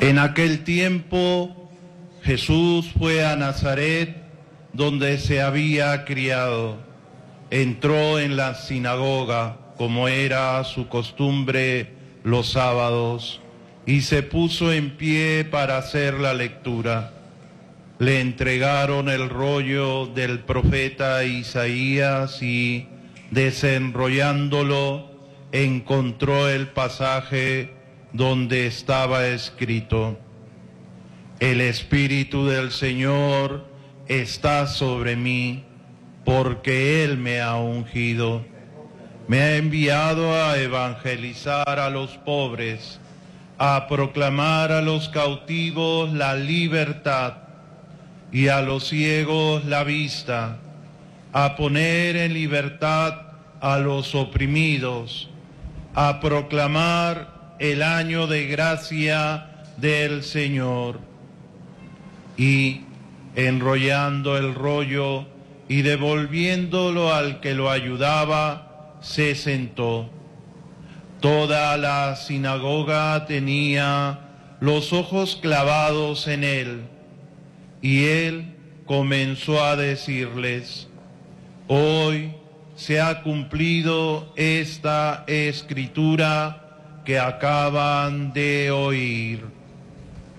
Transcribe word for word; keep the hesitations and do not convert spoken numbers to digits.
En aquel tiempo Jesús fue a Nazaret, donde se había criado. Entró en la sinagoga, como era su costumbre los sábados, y se puso en pie para hacer la lectura. Le entregaron el rollo del profeta Isaías y, desenrollándolo, encontró el pasaje donde estaba escrito: El Espíritu del Señor está sobre mí, porque Él me ha ungido. Me ha enviado a evangelizar a los pobres, a proclamar a los cautivos la libertad y a los ciegos la vista, a poner en libertad a los oprimidos, a proclamar el año de gracia del Señor. Y, enrollando el rollo y devolviéndolo al que lo ayudaba, se sentó. Toda la sinagoga tenía los ojos clavados en él, y él comenzó a decirles: Hoy se ha cumplido esta escritura que acaban de oír.